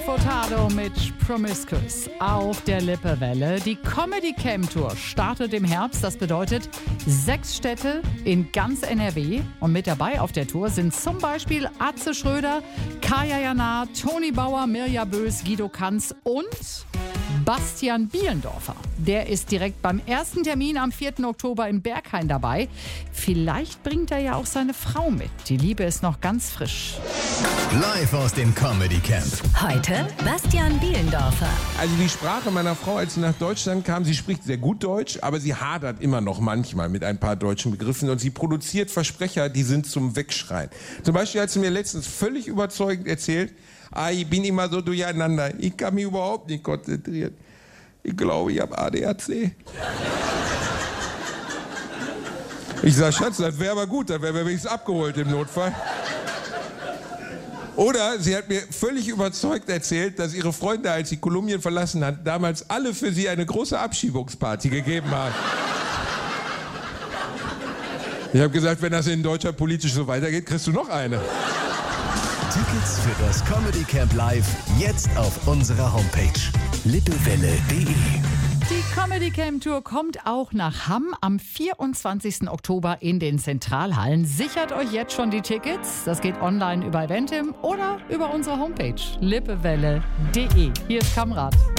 Furtado mit Promiscuous auf der Lippewelle. Die Comedy Camp Tour startet im Herbst. Das bedeutet 6 Städte in ganz NRW. Und mit dabei auf der Tour sind zum Beispiel Atze Schröder, Kaya Jana, Toni Bauer, Mirja Bös, Guido Kanz und Bastian Bielendorfer. Der ist direkt beim ersten Termin am 4. Oktober in Berghain dabei. Vielleicht bringt er ja auch seine Frau mit. Die Liebe ist noch ganz frisch. Live aus dem Comedy Camp. Heute Bastian Bielendorfer. Also die Sprache meiner Frau, als sie nach Deutschland kam, sie spricht sehr gut Deutsch, aber sie hadert immer noch manchmal mit ein paar deutschen Begriffen und sie produziert Versprecher, die sind zum Wegschreien. Zum Beispiel hat sie mir letztens völlig überzeugend erzählt, ich bin immer so durcheinander, ich kann mich überhaupt nicht konzentrieren. Ich glaube, ich habe ADHC. Ich sag, Schatz, das wäre aber gut, dann wären wir wenigstens abgeholt im Notfall. Oder sie hat mir völlig überzeugt erzählt, dass ihre Freunde, als sie Kolumbien verlassen hat, damals alle für sie eine große Abschiebungsparty gegeben haben. Ich habe gesagt, wenn das in Deutschland politisch so weitergeht, kriegst du noch eine. Tickets für das Comedy Camp Live jetzt auf unserer Homepage lippewelle.de. Die Comedy Camp Tour kommt auch nach Hamm am 24. Oktober in den Zentralhallen. Sichert euch jetzt schon die Tickets. Das geht online über Eventim oder über unsere Homepage lippewelle.de. Hier ist Kamrat.